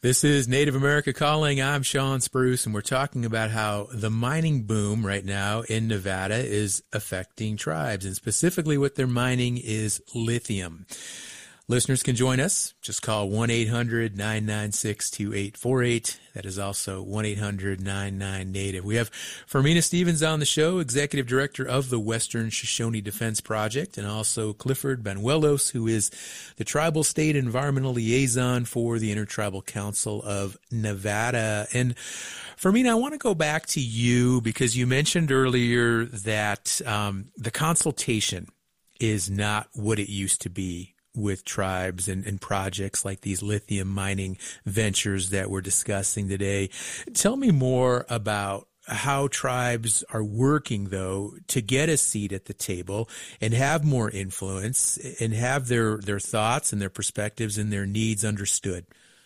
This is Native America Calling. I'm Sean Spruce, and we're talking about how the mining boom right now in Nevada is affecting tribes, and specifically what they're mining is lithium. Listeners can join us. Just call 1-800-996-2848. That is also 1-800-99-NATIVE. We have Fermina Stevens on the show, Executive Director of the Western Shoshone Defense Project, and also Clifford Banuelos, who is the Tribal State Environmental Liaison for the Intertribal Council of Nevada. And Fermina, I want to go back to you because you mentioned earlier that the consultation is not what it used to be with tribes and projects like these lithium mining ventures that we're discussing today. Tell me more about how tribes are working, though, to get a seat at the table and have more influence and have their thoughts and their perspectives and their needs understood.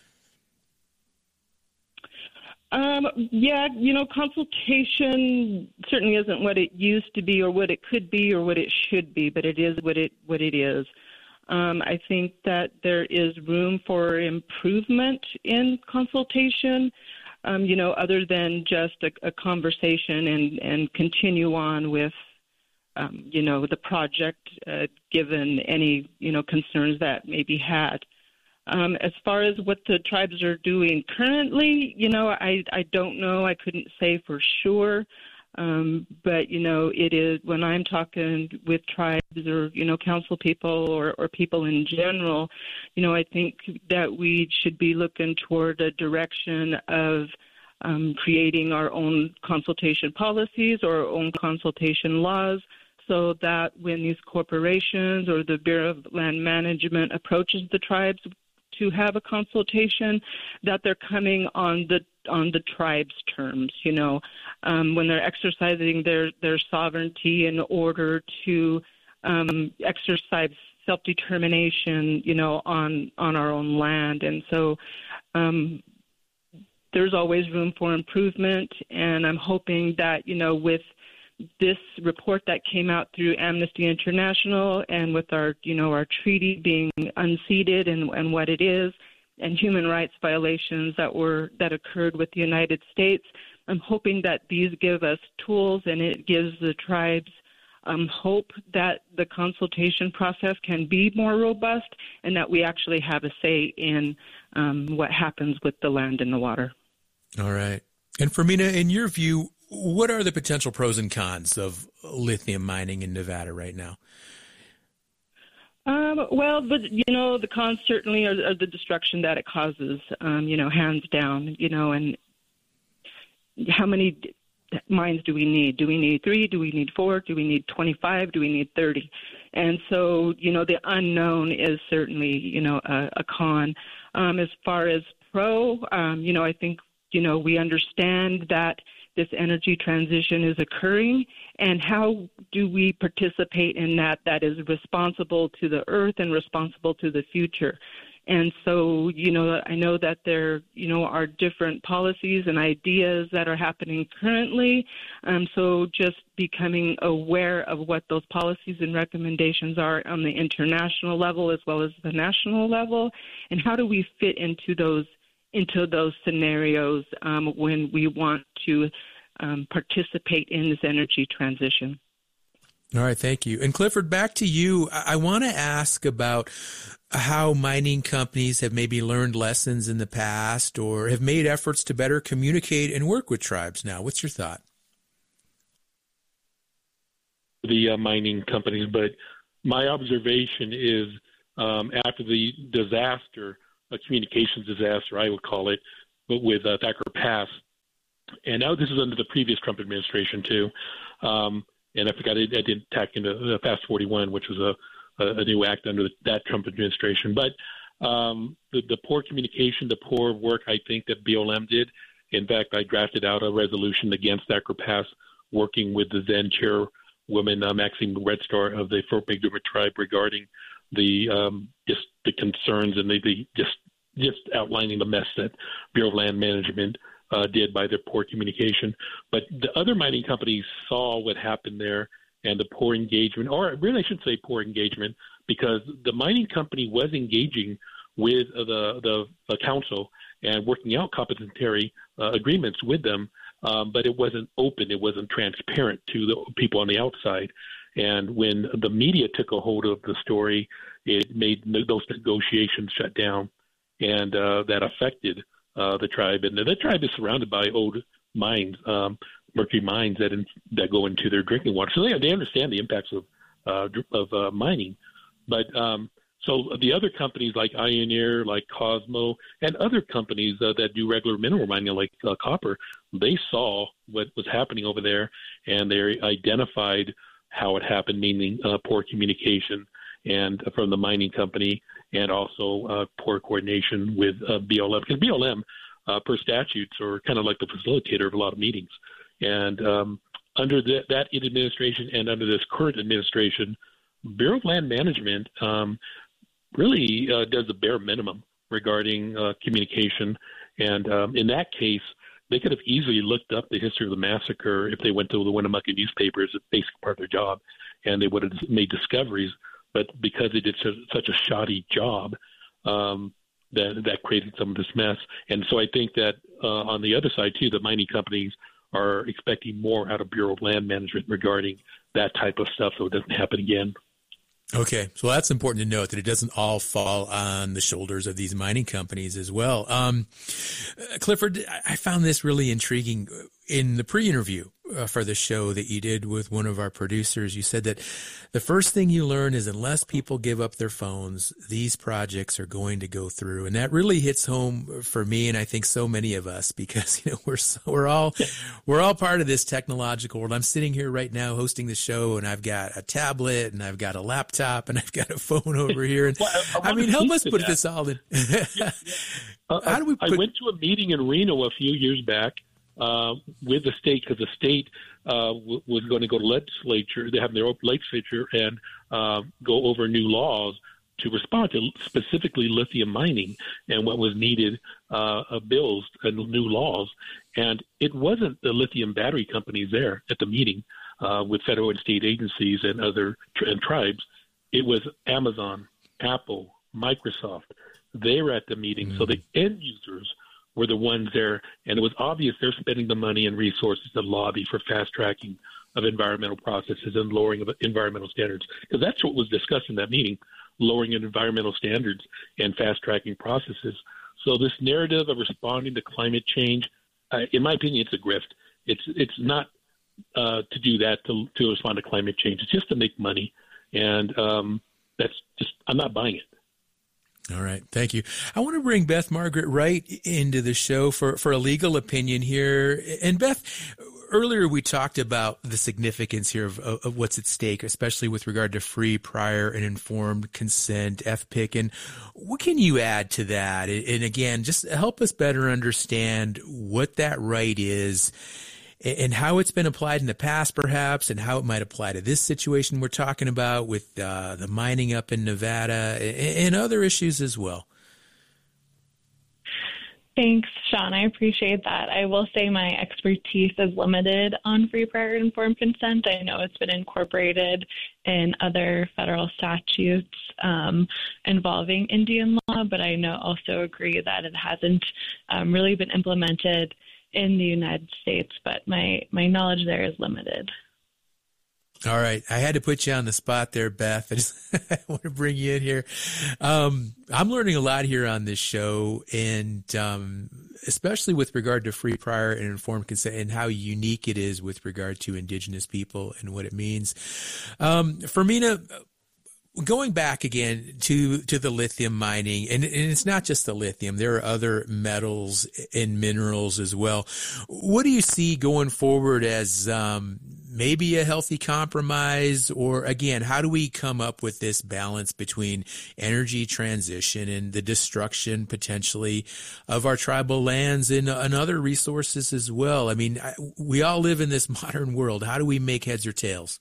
Consultation certainly isn't what it used to be or what it could be or what it should be, but it is what it is. I think that there is room for improvement in consultation, other than just a conversation and continue on with, the project, given any, concerns that may be had. As far as what the tribes are doing currently, I don't know. I couldn't say for sure. But, it is when I'm talking with tribes or, council people or people in general, I think that we should be looking toward a direction of creating our own consultation policies or our own consultation laws so that when these corporations or the Bureau of Land Management approaches the tribes to have a consultation, that they're coming on the tribe's terms, when they're exercising their sovereignty in order to exercise self-determination, on our own land. And so there's always room for improvement, and I'm hoping that, with this report that came out through Amnesty International and with our treaty being unseated and what it is, and human rights violations that occurred with the United States, I'm hoping that these give us tools and it gives the tribes hope that the consultation process can be more robust and that we actually have a say in what happens with the land and the water. All right. And Fermina, in your view, what are the potential pros and cons of lithium mining in Nevada right now? The cons certainly are the destruction that it causes, hands down, and how many mines do we need? Do we need 3? Do we need 4? Do we need 25? Do we need 30? And so, the unknown is certainly, a con. As far as pro, I think, we understand that this energy transition is occurring, and how do we participate in that is responsible to the earth and responsible to the future. And so, I know that there, are different policies and ideas that are happening currently. So just becoming aware of what those policies and recommendations are on the international level as well as the national level, and how do we fit into those scenarios when we want to participate in this energy transition. All right, thank you. And Clifford, back to you. I want to ask about how mining companies have maybe learned lessons in the past or have made efforts to better communicate and work with tribes now. What's your thought? The mining companies, but my observation is after the disaster, a communications disaster, I would call it, but with Thacker Pass, and now this is under the previous Trump administration too, and I forgot I didn't tack into the Fast 41, which was a new act under that Trump administration. But the poor communication, the poor work, I think that BLM did. In fact, I drafted out a resolution against Thacker Pass, working with the then chairwoman Maxine Red Star of the Fort McDermott tribe regarding the just the concerns and the just outlining the mess that Bureau of Land Management did by their poor communication. But the other mining companies saw what happened there and the poor engagement, or really I should say poor engagement, because the mining company was engaging with the council and working out complementary agreements with them, but it wasn't open. It wasn't transparent to the people on the outside. And when the media took a hold of the story, it made those negotiations shut down, and that affected the tribe. And the tribe is surrounded by old mines, mercury mines that go into their drinking water. So they understand the impacts of mining. But so the other companies like Ioneer, like Cosmo, and other companies that do regular mineral mining like copper, they saw what was happening over there, and they identified how it happened, meaning poor communication and from the mining company, and also poor coordination with BLM. Because BLM, per statutes, are kind of like the facilitator of a lot of meetings. And under that administration and under this current administration, Bureau of Land Management really does the bare minimum regarding communication. And in that case, they could have easily looked up the history of the massacre if they went to the Winnemucca newspapers, it's basically part of their job, and they would have made discoveries. But because they did such a shoddy job, that created some of this mess. And so I think that on the other side, too, the mining companies are expecting more out of Bureau of Land Management regarding that type of stuff so it doesn't happen again. Okay, so that's important to note that it doesn't all fall on the shoulders of these mining companies as well. Clifford, I found this really intriguing. In the pre-interview for the show that you did with one of our producers, you said that the first thing you learn is unless people give up their phones, these projects are going to go through. And that really hits home for me, and I think so many of us, because we're all part of this technological world. I'm sitting here right now hosting the show, and I've got a tablet, and I've got a laptop, and I've got a phone over here. And I mean, help us put this all in. How do we? I went to a meeting in Reno a few years back. With the state, because the state was going to go to legislature, they have their own legislature, and go over new laws to respond to specifically lithium mining and what was needed, bills and new laws. And it wasn't the lithium battery companies there at the meeting with federal and state agencies and other tribes. It was Amazon, Apple, Microsoft. They were at the meeting. Mm-hmm. So the end users were the ones there, and it was obvious they're spending the money and resources to lobby for fast-tracking of environmental processes and lowering of environmental standards, because that's what was discussed in that meeting, lowering of environmental standards and fast-tracking processes. So this narrative of responding to climate change, in my opinion, it's a grift. It's not to do that to respond to climate change. It's just to make money, and that's just, I'm not buying it. All right. Thank you. I want to bring Beth Margaret Wright into the show for a legal opinion here. And Beth, earlier we talked about the significance here of what's at stake, especially with regard to free, prior, and informed consent, FPIC. And what can you add to that? And again, just help us better understand what that right is and how it's been applied in the past, perhaps, and how it might apply to this situation we're talking about with the mining up in Nevada and other issues as well. Thanks, Sean. I appreciate that. I will say my expertise is limited on free, prior, and informed consent. I know it's been incorporated in other federal statutes involving Indian law, but I also agree that it hasn't really been implemented in the United States, but my knowledge there is limited. All right. I had to put you on the spot there, Beth. I want to bring you in here. I'm learning a lot here on this show, and especially with regard to free, prior, and informed consent and how unique it is with regard to Indigenous people and what it means. Fermina, going back again to the lithium mining, and it's not just the lithium, there are other metals and minerals as well. What do you see going forward as maybe a healthy compromise, or again, how do we come up with this balance between energy transition and the destruction potentially of our tribal lands and other resources as well? I mean, we all live in this modern world. How do we make heads or tails?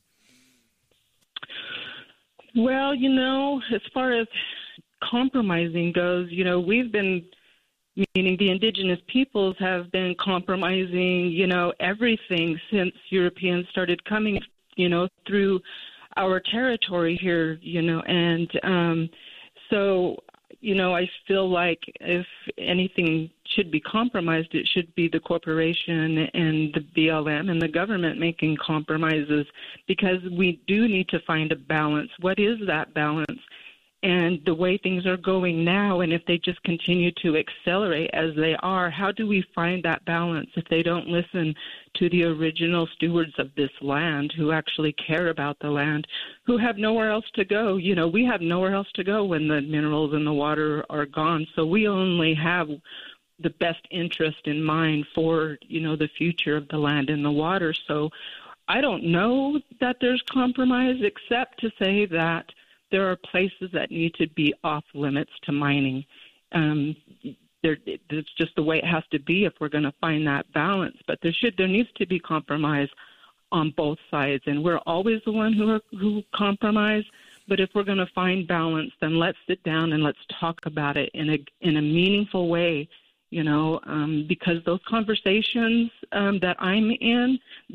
Well, as far as compromising goes, we've been, meaning the indigenous peoples have been compromising, everything since Europeans started coming, through our territory here, and so, I feel like if anything should be compromised, it should be the corporation and the BLM and the government making compromises, because we do need to find a balance. What is that balance? And the way things are going now, and if they just continue to accelerate as they are, how do we find that balance if they don't listen to the original stewards of this land who actually care about the land, who have nowhere else to go? We have nowhere else to go when the minerals in the water are gone. So we only have the best interest in mind for, the future of the land and the water. So I don't know that there's compromise, except to say that there are places that need to be off limits to mining. It's just the way it has to be if we're going to find that balance. But there needs to be compromise on both sides, and we're always the one who compromise. But if we're going to find balance, then let's sit down and let's talk about it in a meaningful way. Because those conversations that I'm in,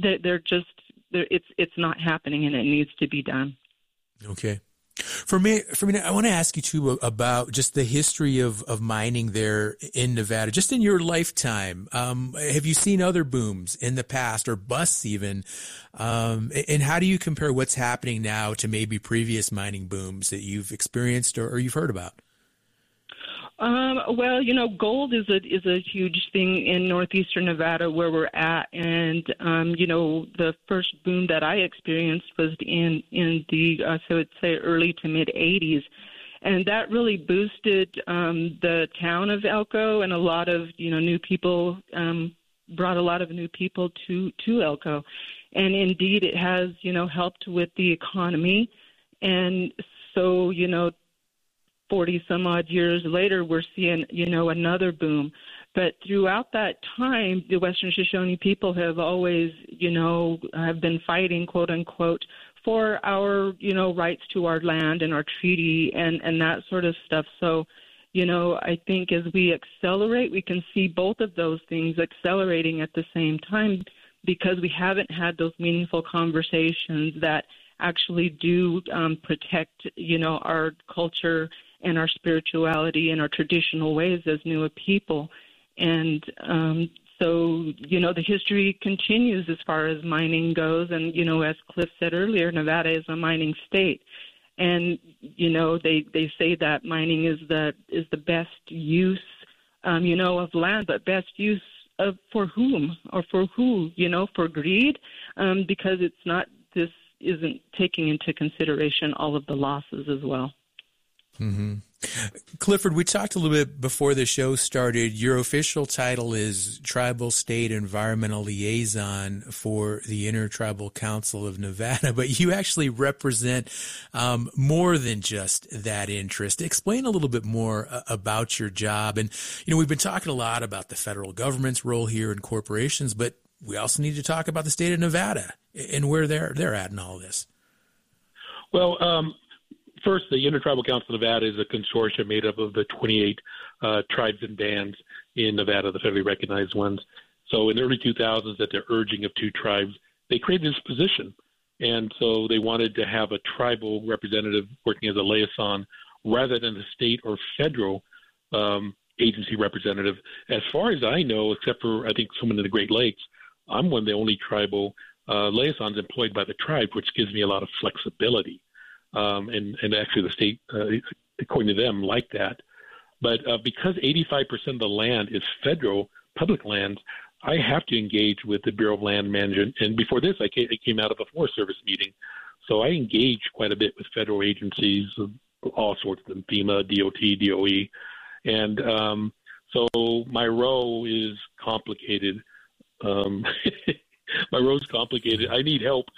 it's not happening, and it needs to be done. Okay. For me, I want to ask you too about just the history of mining there in Nevada, just in your lifetime. Have you seen other booms in the past, or busts even? And how do you compare what's happening now to maybe previous mining booms that you've experienced or you've heard about? Well, gold is a huge thing in northeastern Nevada where we're at, and the first boom that I experienced was in the so I'd say early to mid '80s, and that really boosted the town of Elko, and a lot of new people brought a lot of new people to Elko, and indeed it has helped with the economy, and so 40 some odd years later, we're seeing, another boom. But throughout that time, the Western Shoshone people have always, have been fighting, quote unquote, for our, rights to our land and our treaty and that sort of stuff. So, I think as we accelerate, we can see both of those things accelerating at the same time, because we haven't had those meaningful conversations that actually do protect, our culture and our spirituality and our traditional ways as Nua people. And so, the history continues as far as mining goes. And, as Cliff said earlier, Nevada is a mining state. And, they say that mining is the best use, of land, but best use for whom or for who, for greed, because this isn't taking into consideration all of the losses as well. Mm-hmm. Clifford, we talked a little bit before the show started. Your official title is Tribal State Environmental Liaison for the Intertribal Council of Nevada, but you actually represent more than just that interest. Explain a little bit more about your job. And, we've been talking a lot about the federal government's role here in corporations, but we also need to talk about the state of Nevada and where they're at in all this. Well, first, the Intertribal Council of Nevada is a consortium made up of the 28 tribes and bands in Nevada, the federally recognized ones. So in the early 2000s, at the urging of two tribes, they created this position. And so they wanted to have a tribal representative working as a liaison rather than the state or federal agency representative. As far as I know, except for, I think, someone in the Great Lakes, I'm one of the only tribal liaisons employed by the tribe, which gives me a lot of flexibility. And actually the state, according to them, like that. But because 85% of the land is federal public lands, I have to engage with the Bureau of Land Management. And before this, I came out of a Forest Service meeting. So I engage quite a bit with federal agencies, all sorts of them, FEMA, DOT, DOE. And so my role is complicated. My road's complicated. I need help.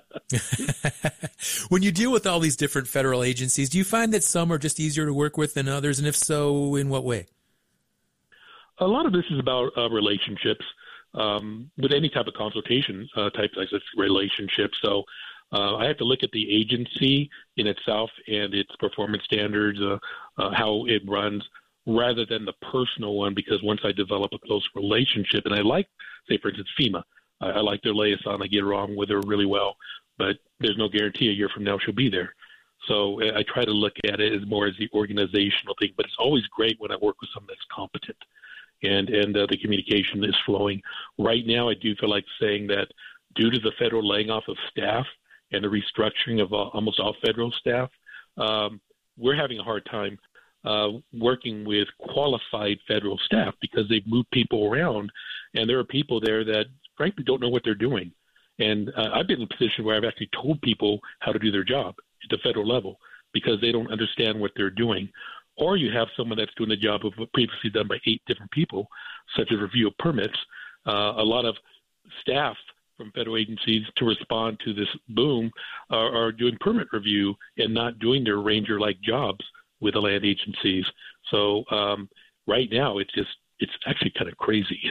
When you deal with all these different federal agencies, do you find that some are just easier to work with than others? And if so, in what way? A lot of this is about relationships. With any type of consultation type, like this relationship. So I have to look at the agency in itself and its performance standards, how it runs, rather than the personal one, because once I develop a close relationship, and I like, say, for instance, FEMA, I like their liaison. I get along with her really well, but there's no guarantee a year from now she'll be there. So I try to look at it as more as the organizational thing, but it's always great when I work with someone that's competent and the communication is flowing. Right now, I do feel like saying that due to the federal laying off of staff and the restructuring of almost all federal staff, we're having a hard time working with qualified federal staff because they've moved people around, and there are people there that frankly don't know what they're doing. And I've been in a position where I've actually told people how to do their job at the federal level because they don't understand what they're doing. Or you have someone that's doing the job of previously done by 8 different people, such as review of permits. A lot of staff from federal agencies to respond to this boom are doing permit review and not doing their ranger-like jobs with the land agencies. So right now, it's actually kind of crazy.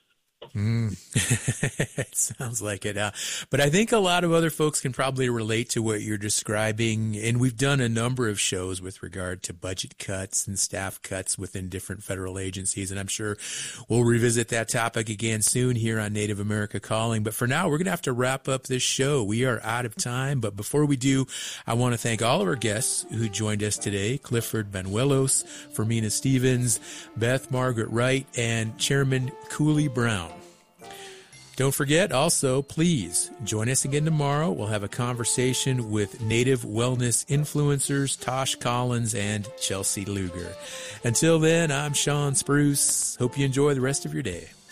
It sounds like it. But I think a lot of other folks can probably relate to what you're describing. And we've done a number of shows with regard to budget cuts and staff cuts within different federal agencies. And I'm sure we'll revisit that topic again soon here on Native America Calling. But for now, we're going to have to wrap up this show. We are out of time. But before we do, I want to thank all of our guests who joined us today: Clifford Banuelos, Fermina Stevens, Beth Margaret Wright, and Chairman Cooley Brown. Don't forget, also, please join us again tomorrow. We'll have a conversation with Native wellness influencers Tosh Collins and Chelsea Luger. Until then, I'm Sean Spruce. Hope you enjoy the rest of your day.